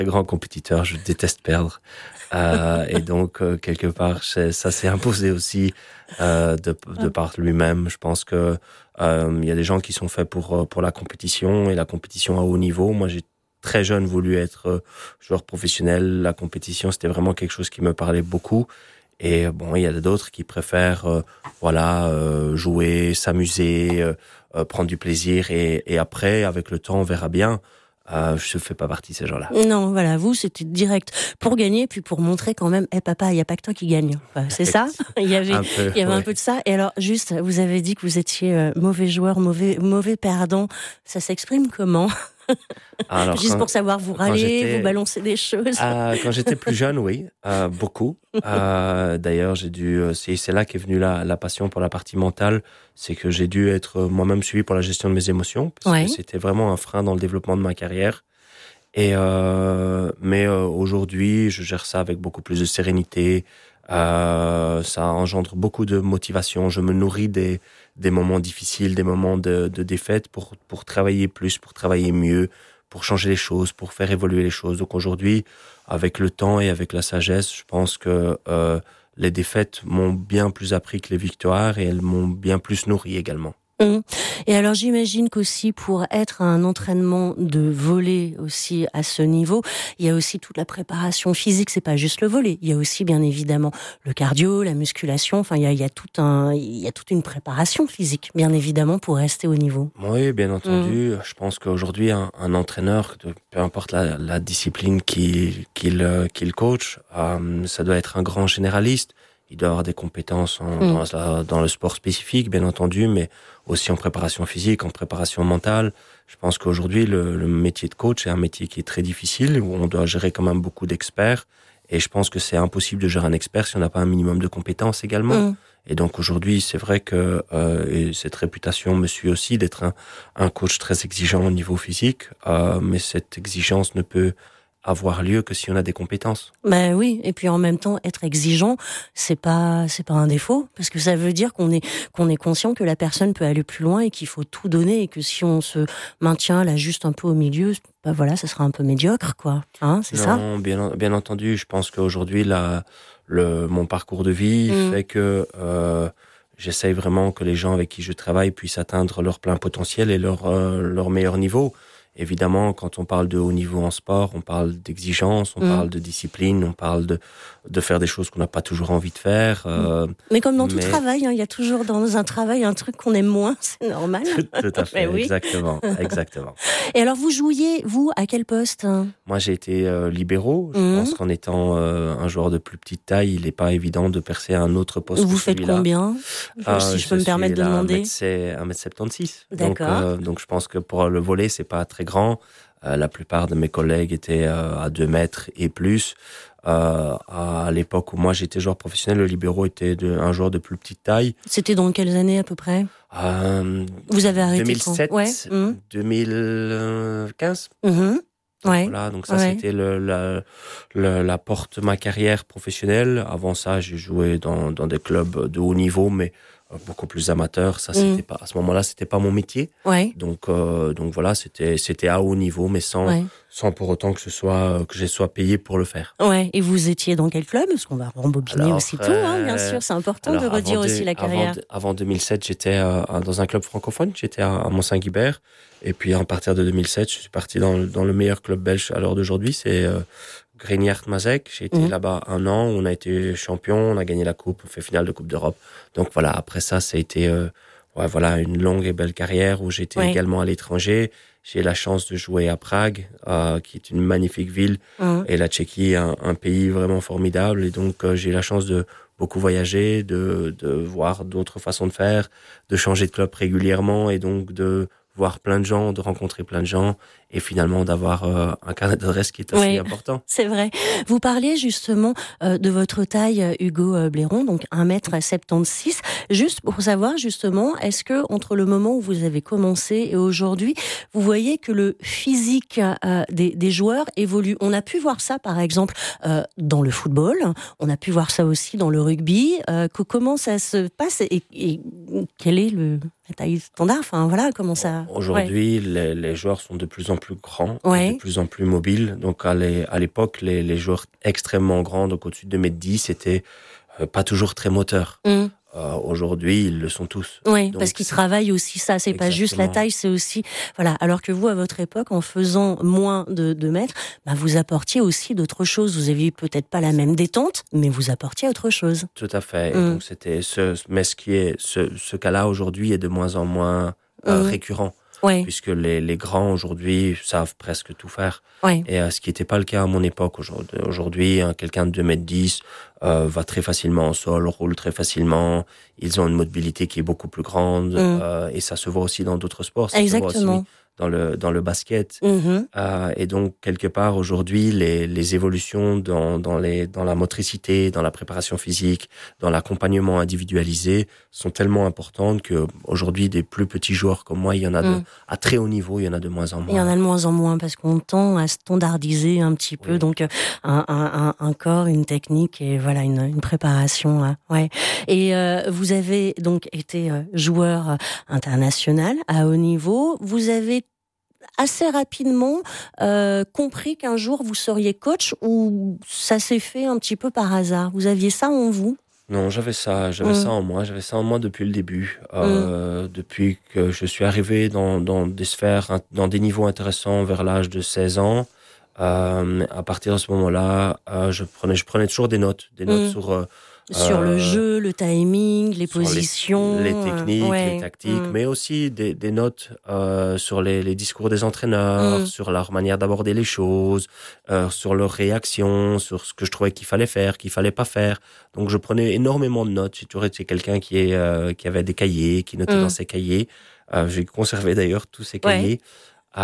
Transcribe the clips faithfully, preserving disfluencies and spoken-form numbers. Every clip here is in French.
très grand compétiteur, je déteste perdre. Euh, et donc, euh, quelque part, c'est, ça s'est imposé aussi euh, de, de par lui-même. Je pense que euh, il y a des gens qui sont faits pour, pour la compétition et la compétition à haut niveau. Moi, j'ai très jeune voulu être joueur professionnel. La compétition, c'était vraiment quelque chose qui me parlait beaucoup. Et bon, il y a d'autres qui préfèrent euh, voilà, euh, jouer, s'amuser, euh, euh, prendre du plaisir. Et, et après, avec le temps, on verra bien. Euh, je ne fais pas partie de ces gens-là. Non, voilà, vous, c'était direct pour gagner, puis pour montrer quand même, hé hey, papa, il n'y a pas que toi qui gagne. Enfin, c'est ça. Il y avait, un peu, il y avait ouais. un peu de ça. Et alors, juste, vous avez dit que vous étiez euh, mauvais joueur, mauvais, mauvais perdant. Ça s'exprime comment ? Alors, Juste quand, pour savoir, vous râlez, vous balancez des choses. Euh, quand j'étais plus jeune, oui, euh, beaucoup. Euh, d'ailleurs, j'ai dû, c'est, c'est là qu'est venue la, la passion pour la partie mentale. C'est que j'ai dû être moi-même suivi pour la gestion de mes émotions, parce ouais. que c'était vraiment un frein dans le développement de ma carrière. Et euh, mais euh, aujourd'hui, je gère ça avec beaucoup plus de sérénité. Euh, ça engendre beaucoup de motivation. Je me nourris des des moments difficiles, des moments de, de défaite pour pour travailler plus, pour travailler mieux, pour changer les choses, pour faire évoluer les choses. Donc aujourd'hui, avec le temps et avec la sagesse, je pense que euh, les défaites m'ont bien plus appris que les victoires et elles m'ont bien plus nourri également. Et alors j'imagine qu'aussi pour être un entraînement de volley aussi à ce niveau, il y a aussi toute la préparation physique, c'est pas juste le volley, il y a aussi bien évidemment le cardio, la musculation, enfin il y a, il y a tout un, il y a toute une préparation physique bien évidemment pour rester au niveau. Oui, bien entendu, mmh. je pense qu'aujourd'hui un, un entraîneur, peu importe la, la discipline qu'il, qu'il, qu'il coach, euh, ça doit être un grand généraliste. Il doit avoir des compétences en, mmh. dans, la, dans le sport spécifique, bien entendu, mais aussi en préparation physique, en préparation mentale. Je pense qu'aujourd'hui, le, le métier de coach est un métier qui est très difficile, où on doit gérer quand même beaucoup d'experts. Et je pense que c'est impossible de gérer un expert si on n'a pas un minimum de compétences également. Mmh. Et donc aujourd'hui, c'est vrai que euh, et cette réputation me suit aussi d'être un, un coach très exigeant au niveau physique, euh, mais cette exigence ne peut avoir lieu que si on a des compétences. Ben oui, et puis en même temps, être exigeant, c'est pas c'est pas un défaut, parce que ça veut dire qu'on est qu'on est conscient que la personne peut aller plus loin et qu'il faut tout donner, et que si on se maintient là juste un peu au milieu, ben voilà, ça sera un peu médiocre, quoi. Hein, c'est non, ça ? Non, bien bien entendu, je pense qu'aujourd'hui la le mon parcours de vie mmh. fait que euh, j'essaye vraiment que les gens avec qui je travaille puissent atteindre leur plein potentiel et leur euh, leur meilleur niveau. Évidemment, quand on parle de haut niveau en sport, on parle d'exigence, on mmh. parle de discipline, on parle de, de faire des choses qu'on n'a pas toujours envie de faire. Euh, mais comme dans mais... tout travail, hein, il y a toujours dans un travail un truc qu'on aime moins, c'est normal. Tout, tout à fait, oui. exactement, exactement. Et alors, vous jouiez, vous, à quel poste ? Moi, j'ai été euh, libéraux. Je mmh. pense qu'en étant euh, un joueur de plus petite taille, il n'est pas évident de percer à un autre poste vous que celui-là. Vous faites combien euh, Si je, je peux me permettre de demander. C'est un mètre soixante-seize. D'accord. Donc, euh, donc, je pense que pour le volley, c'est pas très grand. Euh, la plupart de mes collègues étaient euh, à deux mètres et plus. Euh, à l'époque où moi j'étais joueur professionnel, le libéraux était de, un joueur de plus petite taille. C'était dans quelles années à peu près ? euh, Vous avez arrêté deux mille sept, quand ? Ouais. Mmh. deux mille quinze. Mmh. Ouais. Voilà, donc ça ouais. c'était le, la, le, la porte de ma carrière professionnelle. Avant ça, j'ai joué dans, dans des clubs de haut niveau, mais beaucoup plus amateur. Ça, c'était mmh. pas à ce moment-là, c'était pas mon métier. Ouais. Donc, euh, donc voilà, c'était c'était à haut niveau, mais sans ouais. sans pour autant que ce soit que je sois payé pour le faire. Ouais. Et vous étiez dans quel club ? Parce qu'on va rembobiner alors, aussi euh, tout, hein, bien sûr. C'est important alors, de redire de, aussi la carrière. Avant, avant deux mille sept, j'étais euh, dans un club francophone. J'étais à, à Mont-Saint-Guibert. Et puis à partir de deux mille sept, je suis parti dans dans le meilleur club belge à l'heure d'aujourd'hui. C'est euh, Grenier-Mazec. J'ai été mmh. là-bas un an. On a été champion. On a gagné la coupe. On fait finale de Coupe d'Europe. Donc voilà. Après ça, ça a été euh, ouais, voilà une longue et belle carrière où j'étais ouais. également à l'étranger. J'ai eu la chance de jouer à Prague, euh, qui est une magnifique ville, mmh. et la Tchéquie, un, un pays vraiment formidable. Et donc euh, j'ai eu la chance de beaucoup voyager, de de voir d'autres façons de faire, de changer de club régulièrement, et donc de voir plein de gens, de rencontrer plein de gens, et finalement d'avoir euh, un carnet d'adresses qui est assez oui, important. C'est vrai. Vous parliez justement euh, de votre taille, Hugo euh, Blairon, donc un mètre soixante-seize. Juste pour savoir justement, est-ce que entre le moment où vous avez commencé et aujourd'hui, vous voyez que le physique euh, des, des joueurs évolue ? On a pu voir ça par exemple euh, dans le football, on a pu voir ça aussi dans le rugby. Euh, que, comment ça se passe et, et quel est le... la taille standard, enfin voilà, comment ça... Aujourd'hui, ouais. les, les joueurs sont de plus en plus grand, ouais. de plus en plus mobile. Donc à l'époque, les, les joueurs extrêmement grands, donc au-dessus de deux mètres dix, c'était euh, pas toujours très moteur. Mmh. Euh, aujourd'hui, ils le sont tous. Oui, parce qu'ils travaillent aussi ça. C'est pas juste la taille, c'est aussi voilà. Alors que vous, à votre époque, en faisant moins de, de mètres, bah, vous apportiez aussi d'autres choses. Vous aviez peut-être pas la même détente, mais vous apportiez autre chose. Tout à fait. Mmh. Et donc c'était ce, mais ce qui est ce, ce cas-là aujourd'hui est de moins en moins euh, mmh. récurrent. Ouais. Puisque les, les grands aujourd'hui savent presque tout faire. Ouais. Et euh, ce qui n'était pas le cas à mon époque. Aujourd'hui, aujourd'hui hein, quelqu'un de deux mètres dix euh, va très facilement au sol, roule très facilement. Ils ont une mobilité qui est beaucoup plus grande. Mm. Euh, et ça se voit aussi dans d'autres sports. Ça Exactement. se voit aussi dans le, dans le basket. Mm-hmm. Euh, et donc, quelque part, aujourd'hui, les, les évolutions dans, dans, les, dans la motricité, dans la préparation physique, dans l'accompagnement individualisé sont tellement importantes qu'aujourd'hui, des plus petits joueurs comme moi, il y en a mm. de, à très haut niveau, il y en a de moins en moins. Il y en a de moins en moins parce qu'on tend à standardiser un petit peu. Oui. Donc, un, un, un corps, une technique et voilà, une, une préparation. Hein. Ouais. Et euh, vous avez donc été joueur international à haut niveau. Vous avez assez rapidement euh, compris qu'un jour vous seriez coach ou ça s'est fait un petit peu par hasard? Vous aviez ça en vous? Non, j'avais ça, j'avais mmh. ça en moi, j'avais ça en moi depuis le début, euh, mmh. depuis que je suis arrivé dans, dans des sphères, dans des niveaux intéressants vers l'âge de seize ans. Euh, à partir de ce moment-là, euh, je prenais, je prenais toujours des notes, des notes mmh. sur... Euh, Sur euh, le jeu, le timing, les positions... Les, les techniques, ouais. les tactiques, mmh. mais aussi des, des notes euh, sur les, les discours des entraîneurs, mmh. sur leur manière d'aborder les choses, euh, sur leurs réactions, sur ce que je trouvais qu'il fallait faire, qu'il fallait pas faire. Donc je prenais énormément de notes. J'ai toujours été quelqu'un qui, est, euh, qui avait des cahiers, qui notait mmh. dans ses cahiers. Euh, j'ai conservé d'ailleurs tous ces cahiers. Ouais.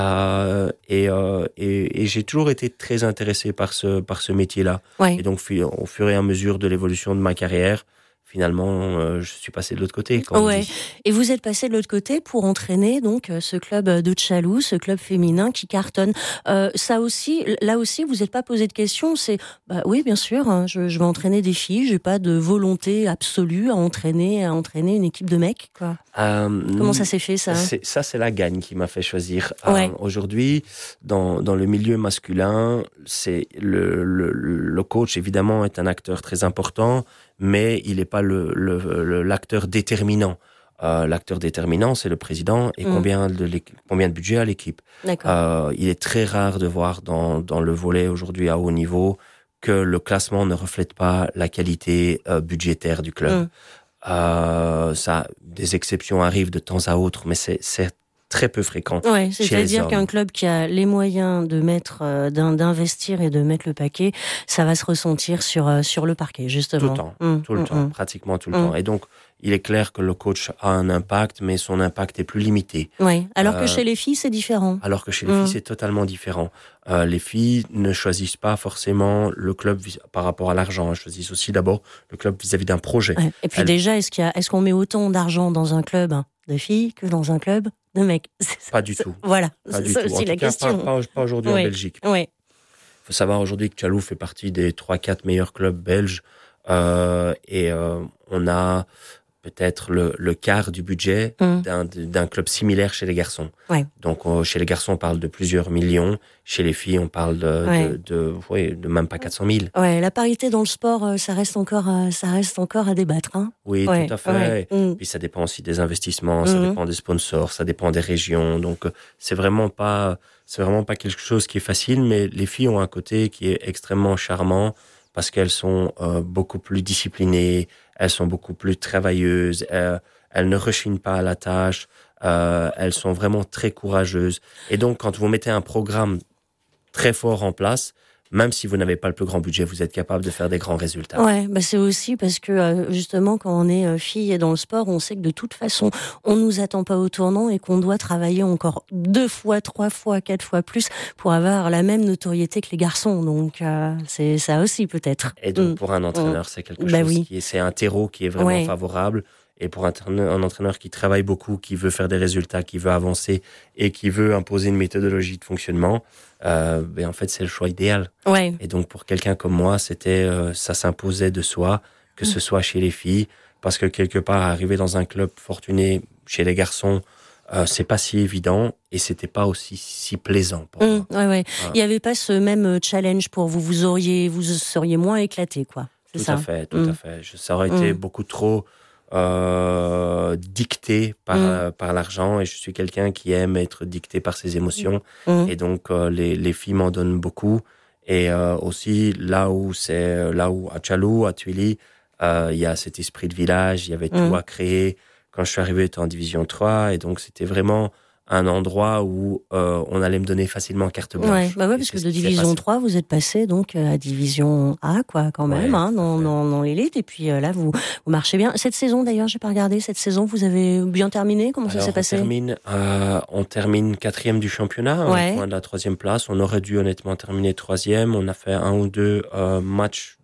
Euh, et, euh, et, et j'ai toujours été très intéressé par ce, par ce métier-là. Ouais. Et donc, au fur et à mesure de l'évolution de ma carrière, finalement, euh, je suis passé de l'autre côté. Comme ouais. on dit. Et vous êtes passé de l'autre côté pour entraîner donc ce club de Tchalou, ce club féminin qui cartonne. Euh, ça aussi, là aussi, vous n'êtes pas posé de questions. C'est bah oui, bien sûr, hein, je, je vais entraîner des filles. J'ai pas de volonté absolue à entraîner, à entraîner une équipe de mecs, quoi. Euh, Comment ça s'est fait ça c'est, Ça, c'est la gagne qui m'a fait choisir. Ouais. Euh, aujourd'hui, dans dans le milieu masculin, c'est le, le le coach évidemment est un acteur très important, mais il n'est pas le, le, le l'acteur déterminant. Euh, l'acteur déterminant, c'est le président et mmh. combien de combien de budget a l'équipe. Euh, il est très rare de voir dans dans le volley aujourd'hui à haut niveau que le classement ne reflète pas la qualité euh, budgétaire du club. Mmh. Euh, ça, des exceptions arrivent de temps à autre, mais c'est c'est très peu fréquent. Ouais, c'est-à-dire qu'un club qui a les moyens de mettre, euh, d'investir et de mettre le paquet, ça va se ressentir sur euh, sur le parquet, justement. Tout le temps, mmh, tout le mmh, temps, mmh. pratiquement tout le mmh. temps. Et donc, il est clair que le coach a un impact, mais son impact est plus limité. Oui, alors euh, que chez les filles, c'est différent. Alors que chez les mmh. filles, c'est totalement différent. Euh, les filles ne choisissent pas forcément le club vis- par rapport à l'argent. Elles choisissent aussi d'abord le club vis-à-vis d'un projet. Ouais. Et puis Elles... déjà, est-ce qu'il y a, est-ce qu'on met autant d'argent dans un club de filles que dans un club de mecs? C'est, pas du tout. Voilà, pas c'est du ça tout. aussi en la tout cas, question. Pas, pas, pas aujourd'hui ouais. en Belgique. Il ouais. faut savoir aujourd'hui que Tchalou fait partie des trois quatre meilleurs clubs belges euh, et euh, on a peut-être le, le quart du budget mmh. d'un, d'un club similaire chez les garçons. Ouais. Donc, euh, chez les garçons, on parle de plusieurs millions. Chez les filles, on parle de, ouais. de, de, ouais, de même pas quatre cent mille. Ouais, la parité dans le sport, ça reste encore, ça reste encore à débattre. Hein. Oui, ouais. tout à fait. Ouais. Mmh. Puis ça dépend aussi des investissements, ça mmh. dépend des sponsors, ça dépend des régions. Donc, c'est vraiment pas, c'est vraiment pas quelque chose qui est facile, mais les filles ont un côté qui est extrêmement charmant parce qu'elles sont euh, beaucoup plus disciplinées, elles sont beaucoup plus travailleuses, elles, elles ne rechignent pas à la tâche, euh, elles sont vraiment très courageuses. Et donc, quand vous mettez un programme très fort en place, même si vous n'avez pas le plus grand budget, vous êtes capable de faire des grands résultats. Ouais, bah c'est aussi parce que euh, justement, quand on est euh, fille et dans le sport, on sait que de toute façon, on nous attend pas au tournant et qu'on doit travailler encore deux fois, trois fois, quatre fois plus pour avoir la même notoriété que les garçons. Donc, euh, c'est ça aussi peut-être. Et donc, mmh. pour un entraîneur, mmh. c'est quelque bah chose oui. qui est, c'est un terreau qui est vraiment ouais. favorable. Et pour un, un entraîneur qui travaille beaucoup, qui veut faire des résultats, qui veut avancer et qui veut imposer une méthodologie de fonctionnement, euh, ben en fait, c'est le choix idéal. Ouais. Et donc, pour quelqu'un comme moi, c'était, euh, ça s'imposait de soi, que mmh. ce soit chez les filles, parce que quelque part, arriver dans un club fortuné chez les garçons, euh, c'est pas si évident et c'était pas aussi si plaisant pour mmh, moi. ouais, ouais. Ah. Il y avait pas ce même challenge pour vous. Vous auriez, vous seriez moins éclaté, quoi. C'est Tout ça. à fait, tout Mmh. à fait. Je, ça aurait été Mmh. beaucoup trop euh, dicté par, Mmh. euh, par l'argent et je suis quelqu'un qui aime être dicté par ses émotions Mmh. et donc euh, les, les filles m'en donnent beaucoup et euh, aussi là où c'est là où à Tchalou, à Tuili, euh, il y a cet esprit de village, il y avait Mmh. tout à créer. Quand je suis arrivé, j'étais en division trois et donc c'était vraiment un endroit où euh, on allait me donner facilement carte blanche. Ouais, bah ouais, Et parce c'est que ce de qui s'est division passé. trois, vous êtes passé donc euh, à division A, quoi, quand même, Ouais, hein, tout à dans, fait. dans, dans l'élite. Et puis euh, là, vous, vous marchez bien. Cette saison, d'ailleurs, j'ai pas regardé. Cette saison, vous avez bien terminé. Comment Alors, ça s'est on passé? termine, euh, on termine quatrième du championnat, à Ouais. un point de la troisième place. On aurait dû honnêtement terminer troisième. On a fait un ou deux euh, matchs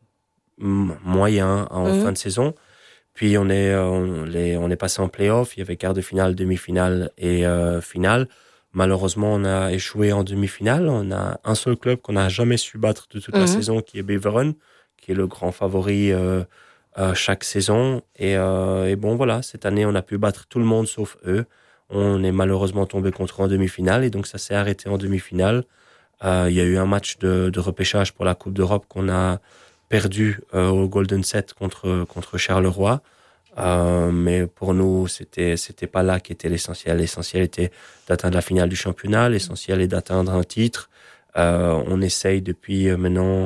m- moyens en Mmh. fin de saison. Puis on est, euh, on, les, on est passé en play-off. Il y avait quart de finale, demi-finale et euh, finale. Malheureusement, on a échoué en demi-finale. On a un seul club qu'on n'a jamais su battre de toute la Mmh. saison, qui est Beveren, qui est le grand favori euh, euh, chaque saison. Et, euh, et bon, voilà, cette année, on a pu battre tout le monde sauf eux. On est malheureusement tombé contre eux en demi-finale et donc ça s'est arrêté en demi-finale. Euh, il y a eu un match de, de repêchage pour la Coupe d'Europe qu'on a perdu euh, au Golden Set contre, contre Charleroi. Euh, mais pour nous, c'était c'était pas là qu'était l'essentiel. L'essentiel était d'atteindre la finale du championnat. L'essentiel est d'atteindre un titre. Euh, on essaye depuis euh, maintenant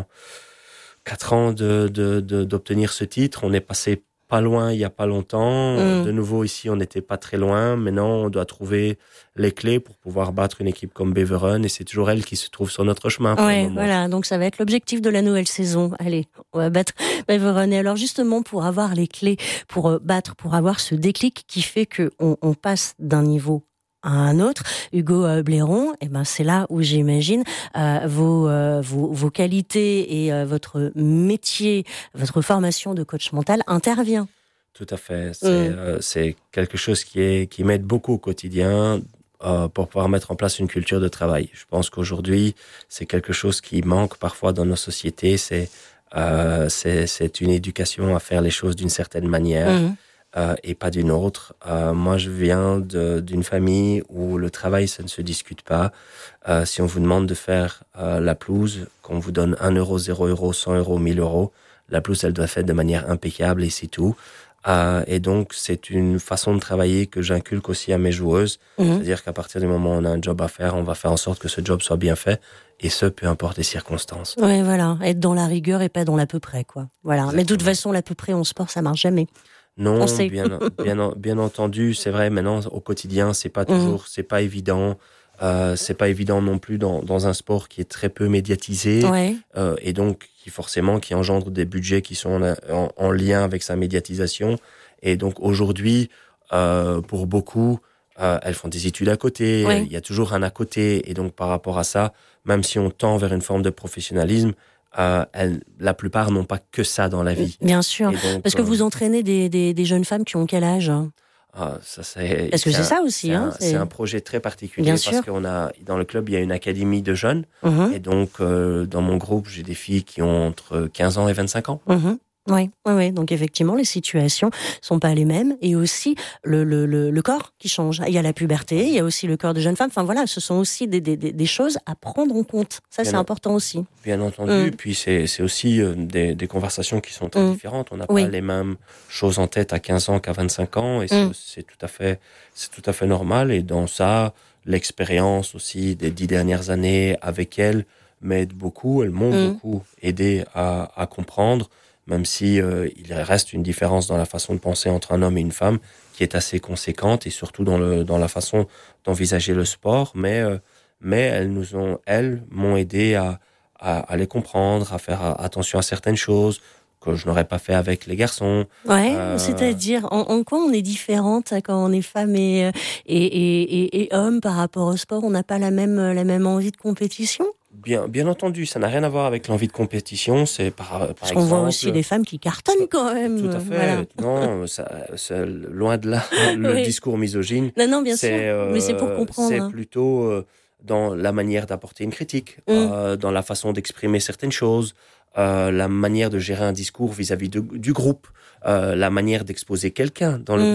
quatre ans de, de, de, d'obtenir ce titre. On est passé pas loin il y a pas longtemps. Mmh. De nouveau ici, on n'était pas très loin. Maintenant, on doit trouver les clés pour pouvoir battre une équipe comme Beveren et c'est toujours elle qui se trouve sur notre chemin pour Ouais, le moment. voilà. Donc ça va être l'objectif de la nouvelle saison. Allez, on va battre Beveren. Et alors justement, pour avoir les clés, pour euh, battre, pour avoir ce déclic qui fait que on, on passe d'un niveau à un autre, Hugo euh, Blairon, eh ben c'est là où j'imagine euh, vos, euh, vos vos qualités et euh, votre métier, votre formation de coach mental intervient. Tout à fait. C'est Mm. euh, c'est quelque chose qui est qui m'aide beaucoup au quotidien euh, pour pouvoir mettre en place une culture de travail. Je pense qu'aujourd'hui, c'est quelque chose qui manque parfois dans nos sociétés. C'est euh, c'est c'est une éducation à faire les choses d'une certaine manière. Mm. Euh, et pas d'une autre. Euh, moi, je viens de, d'une famille où le travail, ça ne se discute pas. Euh, si on vous demande de faire euh, la pelouse, qu'on vous donne un euro, zéro euro, cent euros, mille euros, la pelouse, elle doit être faite de manière impeccable et c'est tout. Euh, et donc, c'est une façon de travailler que j'inculque aussi à mes joueuses. Mm. C'est-à-dire qu'à partir du moment où on a un job à faire, on va faire en sorte que ce job soit bien fait. Et ce, peu importe les circonstances. Ouais, voilà. Être dans la rigueur et pas dans l'à peu près, quoi. Voilà. Exactement. Mais de toute façon, l'à peu près en sport, ça marche jamais. Non, On sait. bien, bien, bien entendu, c'est vrai. Maintenant, au quotidien, c'est pas toujours, Mmh. c'est pas évident. Euh, c'est pas évident non plus dans, dans un sport qui est très peu médiatisé Ouais. euh, et donc qui forcément qui engendre des budgets qui sont en, en, en lien avec sa médiatisation. Et donc aujourd'hui, euh, pour beaucoup, euh, elles font des études à côté. Ouais. Il y a toujours un à côté. Et donc par rapport à ça, même si on tend vers une forme de professionnalisme, euh, elles, la plupart n'ont pas que ça dans la vie. Bien sûr. Donc, Parce que euh, vous entraînez des, des, des jeunes femmes qui ont quel âge? Ah, ça, c'est, Parce que c'est un, ça aussi. C'est, Hein, un, c'est... c'est un projet très particulier Bien parce sûr. qu'on a, dans le club, il y a une académie de jeunes. Mmh. Et donc, euh, dans mon groupe, j'ai des filles qui ont entre quinze ans et vingt-cinq ans. Mmh. Oui, oui, oui. Donc effectivement, les situations sont pas les mêmes et aussi le, le, le, le corps qui change. Il y a la puberté, il y a aussi le corps de jeune femme. Enfin voilà, ce sont aussi des, des, des choses à prendre en compte. Ça, Bien c'est en- important aussi. Bien entendu. Mm. Puis c'est, c'est aussi euh, des, des conversations qui sont très Mm. différentes. On n'a Oui. pas les mêmes choses en tête à quinze ans qu'à vingt-cinq ans. Et Mm. c'est, c'est tout à fait, c'est tout à fait normal. Et dans ça, l'expérience aussi des dix dernières années avec elles m'aide beaucoup. Elles m'ont Mm. beaucoup aidé à, à comprendre. Même si euh, il reste une différence dans la façon de penser entre un homme et une femme qui est assez conséquente et surtout dans le dans la façon d'envisager le sport, mais euh, mais elles nous ont elles m'ont aidé à, à à les comprendre, à faire attention à certaines choses que je n'aurais pas fait avec les garçons. Ouais, Euh, c'est-à-dire en, en quoi on est différente quand on est femme et, et, et, et, et homme par rapport au sport? On n'a pas la même, la même envie de compétition? Bien, bien entendu, ça n'a rien à voir avec l'envie de compétition. C'est par, par Parce exemple. qu'on voit aussi des femmes qui cartonnent quand même. Tout à fait. Voilà. Non, ça, ça- loin de là le Oui. discours misogyne. Non, non, bien c'est, sûr. euh, Mais c'est pour comprendre. C'est hein. plutôt euh, dans la manière d'apporter une critique, Mm. euh, dans la façon d'exprimer certaines choses, euh, la manière de gérer un discours vis-à-vis de- du groupe, euh, la manière d'exposer quelqu'un dans le Mm. groupe.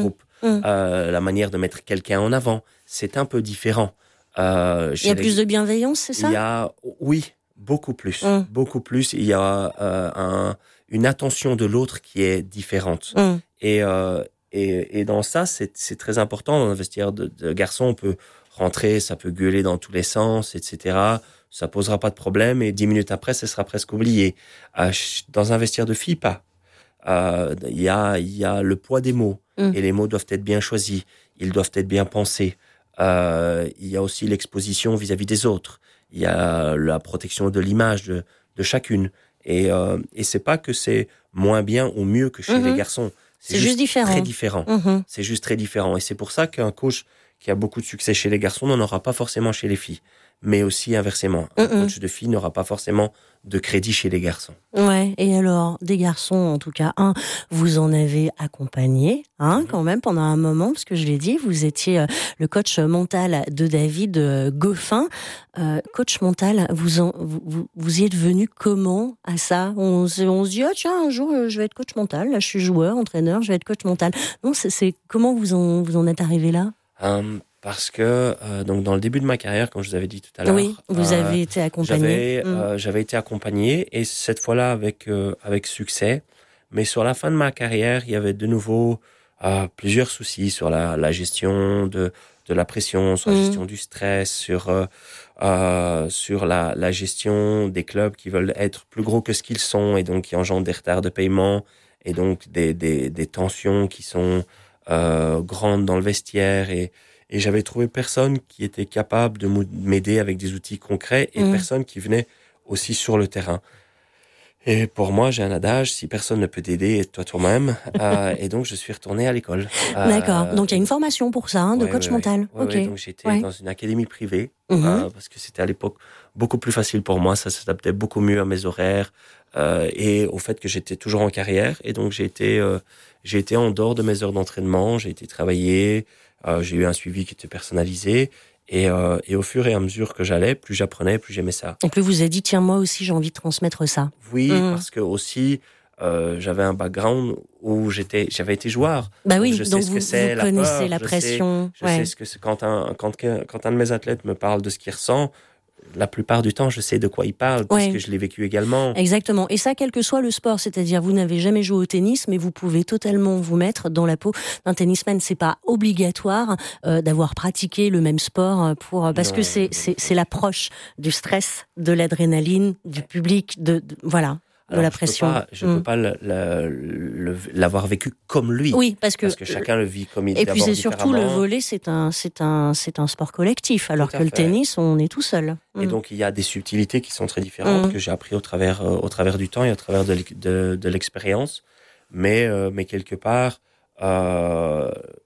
Mmh. euh, la manière de mettre quelqu'un en avant. C'est un peu différent. Euh, il y a les... plus de bienveillance, c'est ça? Il y a, oui, beaucoup plus. Mmh. Beaucoup plus. Il y a euh, un, une attention de l'autre qui est différente. Mmh. Et, euh, et, et dans ça, c'est, c'est très important. Dans un vestiaire de, de garçon, on peut rentrer, ça peut gueuler dans tous les sens, et cetera. Ça posera pas de problème. Et dix minutes après, ce sera presque oublié. Euh, dans un vestiaire de filles, pas. Euh, il y a, il y a le poids des mots. Mmh. Et les mots doivent être bien choisis. Ils doivent être bien pensés. Euh, il y a aussi l'exposition vis-à-vis des autres. Il y a la protection de l'image de, de chacune. Et, euh, et c'est pas que c'est moins bien ou mieux que chez mmh. les garçons. C'est, c'est juste, juste différent. Très différent. Mmh. C'est juste très différent. Et c'est pour ça qu'un coach qui a beaucoup de succès chez les garçons n'en aura pas forcément chez les filles. Mais aussi inversement. Un mmh. coach de filles n'aura pas forcément de crédit chez les garçons. Ouais. Et alors, des garçons, en tout cas, un, vous en avez accompagné, hein, mmh. quand même, pendant un moment, parce que je l'ai dit, vous étiez euh, le coach mental de David euh, Goffin. Euh, coach mental, vous, en, vous, vous y êtes venu comment à ça? On, on se dit, ah tiens, un jour, je vais être coach mental. Là, je suis joueur, entraîneur, je vais être coach mental. Non, c'est, c'est comment vous en, vous en êtes arrivé là? Um... Parce que euh, donc dans le début de ma carrière, comme je vous avais dit tout à l'heure, oui, vous euh, avez été accompagné. J'avais, mmh. euh, j'avais été accompagné et cette fois-là avec euh, avec succès. Mais sur la fin de ma carrière, il y avait de nouveau euh, plusieurs soucis sur la, la gestion de de la pression, sur la mmh. gestion du stress, sur euh, euh, sur la, la gestion des clubs qui veulent être plus gros que ce qu'ils sont et donc qui engendrent des retards de paiement et donc des des, des tensions qui sont euh, grandes dans le vestiaire et Et j'avais trouvé personne qui était capable de m'aider avec des outils concrets et mmh. personne qui venait aussi sur le terrain. Et pour moi, j'ai un adage, si personne ne peut t'aider, aide-toi toi-même. euh, et donc, je suis retourné à l'école. D'accord. Euh, donc, il y a une formation pour ça, hein, de ouais, coach ouais, mental. Ouais, okay. ouais, donc, j'étais ouais. dans une académie privée mmh. euh, parce que c'était à l'époque beaucoup plus facile pour moi. Ça s'adaptait beaucoup mieux à mes horaires euh, et au fait que j'étais toujours en carrière. Et donc, j'ai été, euh, j'ai été en dehors de mes heures d'entraînement. J'ai été travailler. Euh, j'ai eu un suivi qui était personnalisé et, euh, et au fur et à mesure que j'allais, plus j'apprenais, plus j'aimais ça. Et plus vous avez dit, tiens, moi aussi, j'ai envie de transmettre ça. Oui, mmh. parce que aussi, euh, j'avais un background où j'étais, j'avais été joueur. Bah oui, donc je sais donc ce vous, que c'est, vous connaissez la, peur, la pression. Je sais, je ouais. sais ce que c'est quand un, quand, quand un de mes athlètes me parle de ce qu'il ressent. La plupart du temps, je sais de quoi il parle, parce ouais. que je l'ai vécu également. Exactement. Et ça, quel que soit le sport, c'est-à-dire vous n'avez jamais joué au tennis, mais vous pouvez totalement vous mettre dans la peau d'un tennisman. C'est pas obligatoire euh, d'avoir pratiqué le même sport pour parce non, que c'est, c'est c'est l'approche du stress, de l'adrénaline, du public, de, de voilà. de Alors, la pression. Je ne peux pas, mmh. peux pas le, le, l'avoir vécu comme lui. Oui, parce que, parce que chacun le vit comme il Et puis c'est surtout le volley, c'est un, c'est un, c'est un sport collectif, alors que fait. le tennis, on est tout seul. Et mmh. donc il y a des subtilités qui sont très différentes mmh. que j'ai appris au travers, euh, au travers du temps et au travers de, de, de l'expérience. Mais, euh, mais quelque part, euh,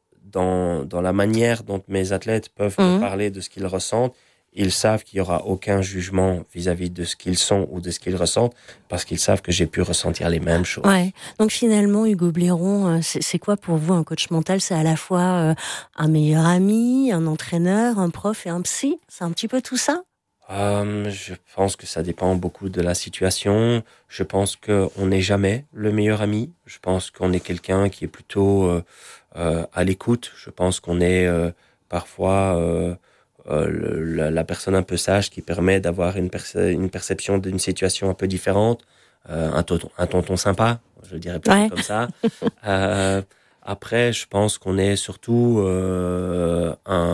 dans, dans la manière dont mes athlètes peuvent mmh. me parler de ce qu'ils ressentent, ils savent qu'il n'y aura aucun jugement vis-à-vis de ce qu'ils sont ou de ce qu'ils ressentent, parce qu'ils savent que j'ai pu ressentir les mêmes choses. Ouais. Donc finalement, Hugo Blairon, c'est, c'est quoi pour vous un coach mental? C'est à la fois euh, un meilleur ami, un entraîneur, un prof et un psy? C'est un petit peu tout ça? euh, Je pense que ça dépend beaucoup de la situation. Je pense qu'on n'est jamais le meilleur ami. Je pense qu'on est quelqu'un qui est plutôt euh, euh, à l'écoute. Je pense qu'on est euh, parfois... Euh, Euh, le, la, la personne un peu sage qui permet d'avoir une, perce- une perception d'une situation un peu différente, euh, un, tonton, un tonton sympa, je dirais plutôt ouais. comme ça. euh, après, je pense qu'on est surtout euh,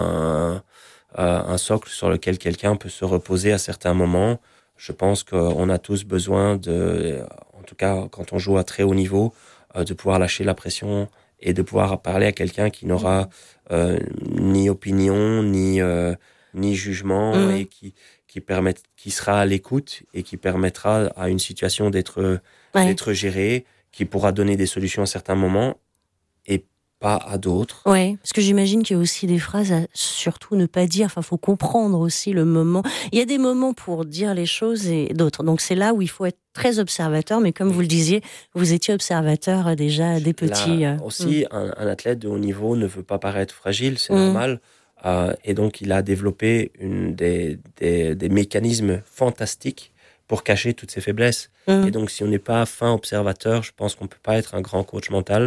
un, euh, un socle sur lequel quelqu'un peut se reposer à certains moments. Je pense qu'on a tous besoin de, en tout cas quand on joue à très haut niveau, euh, de pouvoir lâcher la pression et de pouvoir parler à quelqu'un qui n'aura euh, ni opinion, ni, euh, ni jugement, mmh. et qui, qui, permet, qui sera à l'écoute et qui permettra à une situation d'être, ouais. d'être gérée, qui pourra donner des solutions à certains moments et pas à d'autres. Oui, parce que j'imagine qu'il y a aussi des phrases à surtout ne pas dire. Enfin, il faut comprendre aussi le moment. Il y a des moments pour dire les choses et d'autres. Donc, c'est là où il faut être très observateur. Mais comme vous le disiez, vous étiez observateur déjà des petits. Là, aussi, mmh. un, un athlète de haut niveau ne veut pas paraître fragile, c'est mmh. normal. Euh, et donc, il a développé une, des, des, des mécanismes fantastiques pour cacher toutes ses faiblesses. Mmh. Et donc, si on n'est pas fin observateur, je pense qu'on ne peut pas être un grand coach mental.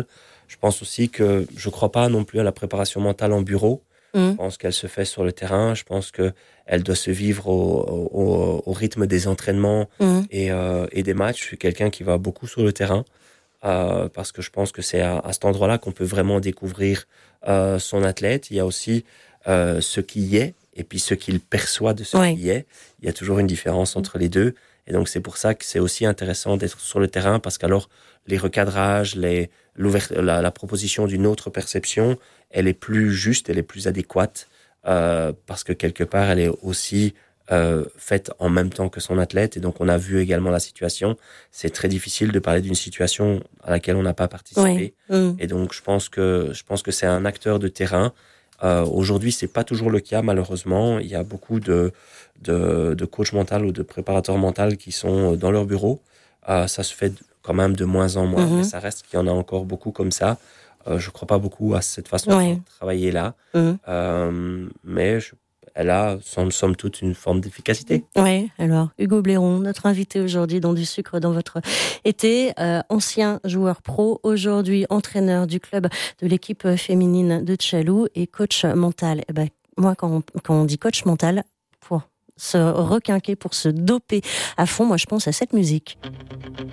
Je pense aussi que je ne crois pas non plus à la préparation mentale en bureau. Mmh. Je pense qu'elle se fait sur le terrain. Je pense qu'elle doit se vivre au, au, au rythme des entraînements mmh. et, euh, et des matchs. Je suis quelqu'un qui va beaucoup sur le terrain euh, parce que je pense que c'est à, à cet endroit-là qu'on peut vraiment découvrir euh, son athlète. Il y a aussi euh, ce qui y est et puis ce qu'il perçoit de ce ouais. qui y est. Il y a toujours une différence entre les deux. Et donc, c'est pour ça que c'est aussi intéressant d'être sur le terrain parce qu'alors, les recadrages, les, la, la proposition d'une autre perception, elle est plus juste, elle est plus adéquate euh, parce que quelque part, elle est aussi euh, faite en même temps que son athlète. Et donc, on a vu également la situation. C'est très difficile de parler d'une situation à laquelle on n'a pas participé. Oui. Mmh. Et donc, je pense que je pense que c'est un acteur de terrain. Euh, aujourd'hui, c'est pas toujours le cas, malheureusement. Il y a beaucoup de, de, de coachs mentaux ou de préparateurs mentaux qui sont dans leur bureau. Euh, ça se fait quand même de moins en moins, mmh. mais ça reste qu'il y en a encore beaucoup comme ça. Euh, je crois pas beaucoup à cette façon ouais. de travailler là, mmh. euh, mais je, elle a, somme, somme toute, une forme d'efficacité. Oui, alors, Hugo Blairon, notre invité aujourd'hui dans Du Sucre dans votre été, euh, ancien joueur pro, aujourd'hui entraîneur du club de l'équipe féminine de Tchaloù et coach mental. Eh ben, moi, quand on, quand on dit coach mental, pour se requinquer, pour se doper à fond, moi je pense à cette musique.